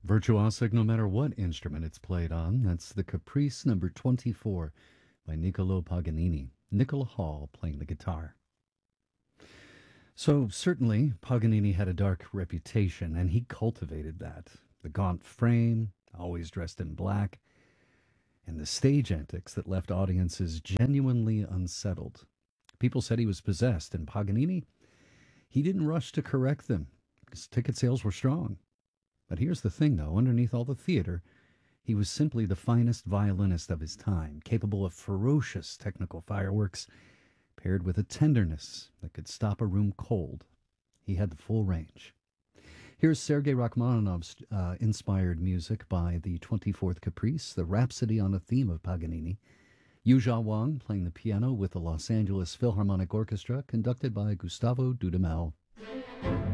Virtuosic no matter what instrument it's played on. That's the Caprice number 24 by Niccolo Paganini. Nicola Hall playing the guitar. So, certainly, Paganini had a dark reputation, and he cultivated that. The gaunt frame, always dressed in black, and the stage antics that left audiences genuinely unsettled. People said he was possessed, and Paganini, he didn't rush to correct them because ticket sales were strong. But here's the thing, though underneath all the theater, he was simply the finest violinist of his time, capable of ferocious technical fireworks paired with a tenderness that could stop a room cold. He had the full range. Here's Sergei Rachmaninoff's inspired music by the 24th Caprice, the Rhapsody on a Theme of Paganini. Yuzha Wang playing the piano with the Los Angeles Philharmonic Orchestra, conducted by Gustavo Dudamel.